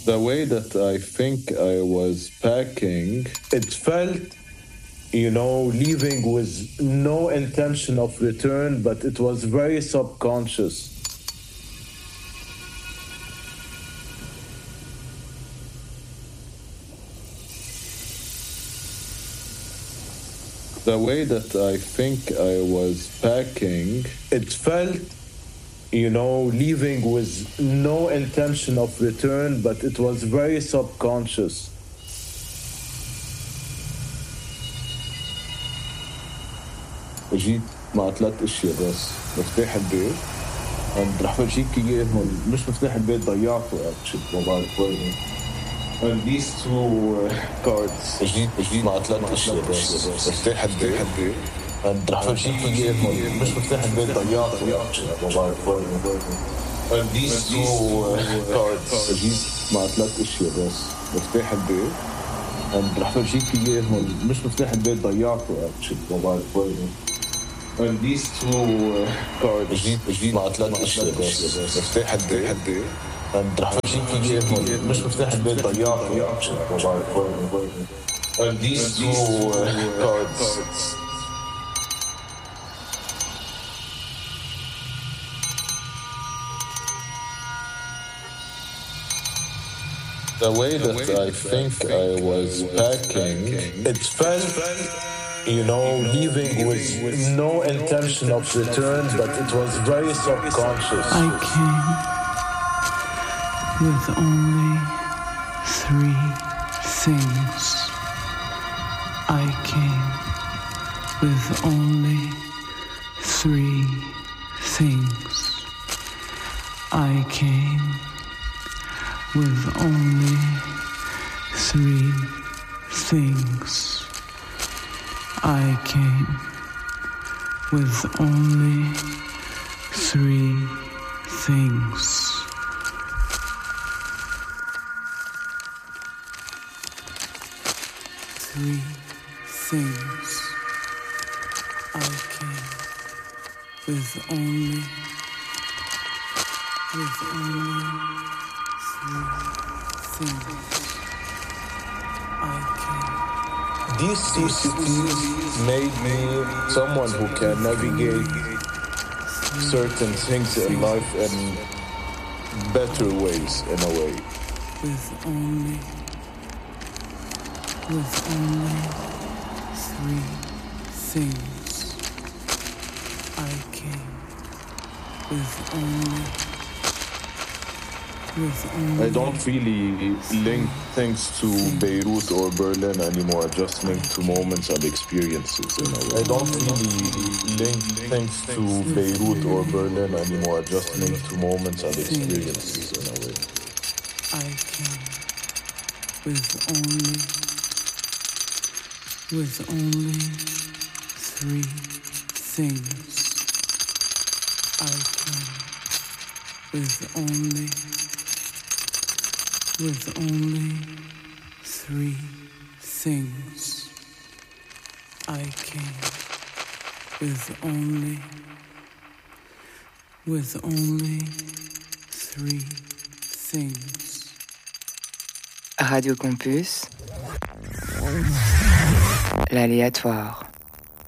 The way that I think I was packing, it felt, leaving with no intention of return, but it was very subconscious. The way that I think I was packing, it felt, leaving with no intention of return, but it was very subconscious. جيت مع 3 أشياء بس مفتاح البيت رح فرجيك إياهم مش مفتاح البيت ضيعته ما بعرف وين and these two cards جيت مع 3 أشياء بس مفتاح البيت رح فرجيك إياهم مش مفتاح البيت ضيعته ما بعرف وين and these two cards جيت مع 3 أشياء بس مفتاح البيت رح فرجيك إياهم مش مفتاح البيت ضيعته ما بعرف وين and these two cards جيت مع 3 أشياء بس مفتاح البيت رح فرجيك إياهم مش مفتاح البيت ضيعته ما بعرف وين and these two cards The way that I think I was packing, it felt, leaving with no intention of return, but it was very subconscious. I came with only 3 things. I came with only 3 things. I came with only 3 things. I came with only 3 things. Three things. I came with only 3 things. I came. These two cities made me someone who can navigate certain things in life in better ways, in a way. With only 3 things. I came with only I don't really link things to Beirut or Berlin anymore, just link to moments and experiences in a way. I don't really link things to Beirut or Berlin anymore, just link to moments and experiences in a way. I came with only 3 things. I came with only 3 things. I came with only 3 things. Radio Campus, l'aléatoire.